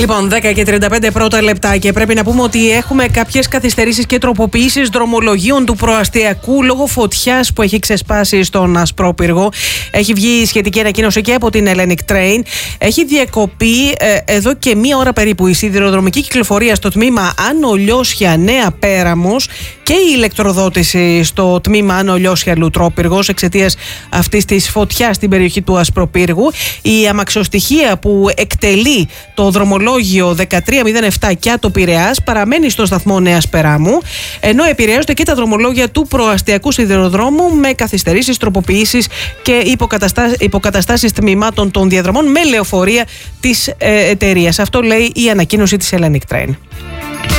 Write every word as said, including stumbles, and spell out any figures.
Λοιπόν, δέκα και τριάντα πέντε πρώτα λεπτά και πρέπει να πούμε ότι έχουμε κάποιες καθυστερήσεις και τροποποιήσεις δρομολογίων του προαστιακού λόγω φωτιάς που έχει ξεσπάσει στον Ασπρόπυργο. Έχει βγει σχετική ανακοίνωση και από την Hellenic Train. Έχει διακοπεί ε, εδώ και μία ώρα περίπου η σιδηροδρομική κυκλοφορία στο τμήμα Άνω Λιώσια Νέα Πέραμος και η ηλεκτροδότηση στο τμήμα Άνω Λιώσια Λουτρόπυργος εξαιτίας αυτής της φωτιάς στην περιοχή του Ασπροπύργου. Η αμαξοστοιχεία που εκτελεί το δρομολόγιο δεκατρία μηδέν επτά Κιάτο Πειραιάς παραμένει στο σταθμό Νέας Περάμου, ενώ επηρεάζονται και τα δρομολόγια του προαστιακού σιδηροδρόμου με καθυστερήσεις, τροποποιήσεις και υποκαταστάσεις, υποκαταστάσεις τμήματων των διαδρομών με λεωφορεία της ε, εταιρείας. Αυτό λέει η ανακοίνωση της Hellenic Train.